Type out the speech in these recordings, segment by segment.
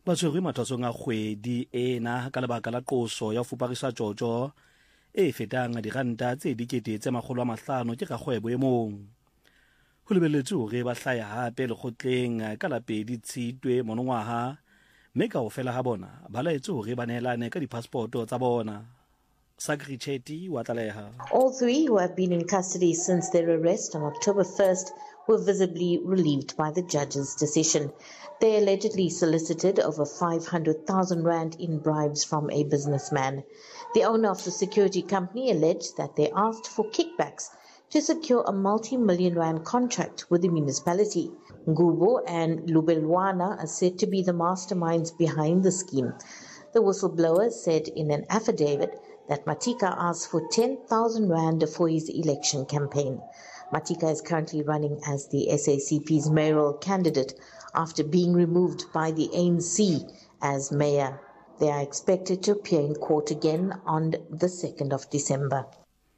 ba tshwerwe mathwasong a kgwedi ena ka lebaka la qoso ya ho fuparisa tjotjo e fetang diranta tse 500 ke rakgwebo e mong. Ho lebelletswe hore ba hlaya hape lekgotleng ka la 2 Tshitwe monongwaha, mme kaofela ha bona ba laetswe hore ba nehelane ka dipassporto tsa bona. Sakri Chetty wa tlaleha. All three, who have been in custody since their arrest on October 1st, were visibly relieved by the judge's decision. They allegedly solicited over 500,000 rand in bribes from a businessman. The owner of the security company alleged that they asked for kickbacks to secure a multi-million rand contract with the municipality. Ngubo and Lubelwana are said to be the masterminds behind the scheme. The whistleblower said in an affidavit that Matika asked for 10,000 rand for his election campaign. Matika is currently running as the SACP's mayoral candidate after being removed by the ANC as mayor. They are expected to appear in court again on the 2nd of December.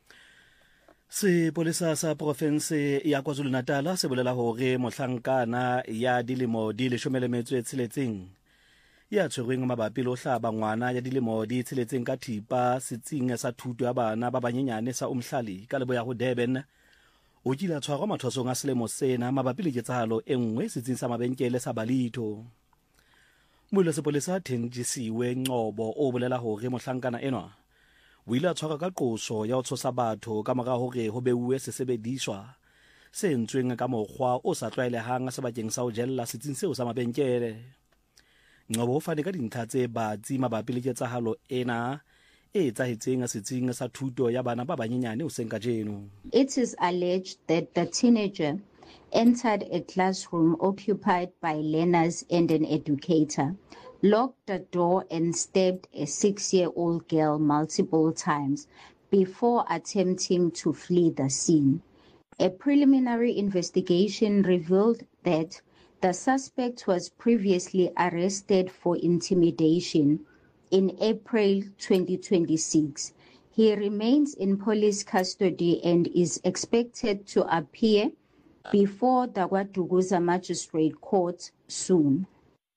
Sepolesa sa province ya KwaZulu-Natal se bolela hore mohlankana ya dilemo di 16 ya tshwerweng mabapi le ho hlaba ngwana ya dilemo di 6 ka thipa setsing sa thuto ya bana ba banyenyane sa Umhlali ka leboya ho Durban o kila tshwarwa mathwasong a selemo sena mabapi le ketsahalo e nngwe setsing sa mabenkele sa Balitho. Mollo sepolesa Thenjisiwe Nqobo o bolela hore mohlankana enwa o ile a tshwarwa ka qoso ya ho tshosa batho ka mora hore ho beuwe sesebediswa se entsweng ka mokgwa o sa tlwaelehang sebakeng sa ho jella setsing seo sa mabenkele. Nqobo o fane ka dintlha tse batsi mabapi le ketsahalo ena e etsahetseng setsing sa thuto ya bana ba banyenyane hoseng kajeno. It is alleged that the teenager entered a classroom occupied by learners and an educator, locked the door and stabbed a 6-year-old girl multiple times before attempting to flee the scene. A preliminary investigation revealed that the suspect was previously arrested for intimidation in April 2026. He remains in police custody and is expected to appear before the KwaDukuza Magistrate Court soon.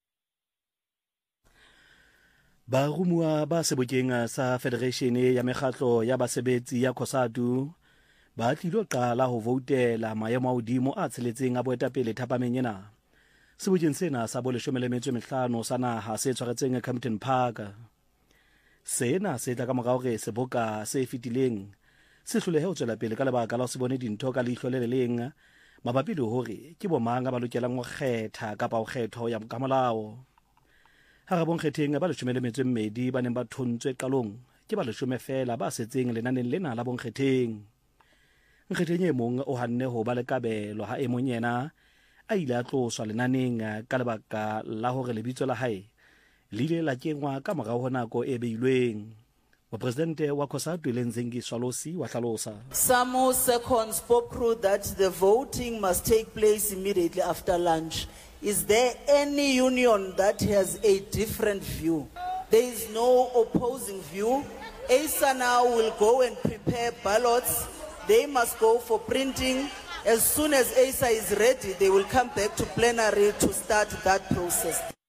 Barumua ba sebokeng sa Federation ya Mekgatlo ya Basebetsi ya COSATU ba tlilo qala ho voutela maemo a hodimo a tsheletseng a boetapele thapameng ena. Sebokeng sena sa bo 15 sa naha se tshwaretseng Campton Park. Sena se tla ka morao hore seboka se fetileng se hlolehe ho tswela pele ka lebaka la ho se bone dintho ka leihlo le le leng mabapi le hore ke bomang ba lokelang ho kgetha kapa ho kgethwa ho ya ka molao. Ha ba bonkgetheng ba 12 ba neng ba thontswe qalong ke ba 10 fela ba setseng lenaneng lena la bonkgetheng. Nkgetheng e mong o hanne ho ba le kabelo ha e mong yena a ile a tloswa lenaneng ka lebaka la hore lebitso la hae le ile la kengwa ka morao ho nako e beilweng. Mopresidente wa COSATU Lenzengi Swalosi wa hlalosa. Some seconds spoke that the voting must take place immediately after lunch. Is there any union that has a different view? There is no opposing view. ASA now will go and prepare ballots. They must go for printing. As soon as ASA is ready, they will come back to plenary to start that process.